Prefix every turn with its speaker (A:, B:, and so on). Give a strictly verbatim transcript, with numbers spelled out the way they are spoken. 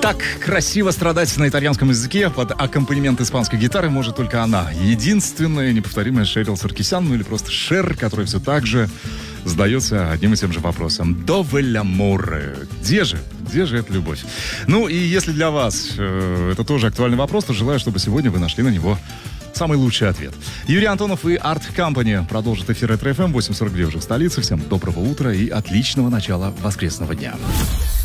A: Так красиво страдать на итальянском языке под аккомпанемент испанской гитары может только она. Единственная неповторимая Шерил Саркисян, ну или просто Шер, который все так же задается одним и тем же вопросом. Dove l'amore? Где же? Где же эта любовь? Ну и если для вас э, это тоже актуальный вопрос, то желаю, чтобы сегодня вы нашли на него самый лучший ответ. Юрий Антонов и Art Company продолжат эфир Ретро эф эм восемь сорок два уже в столице. Всем доброго утра и отличного начала воскресного дня.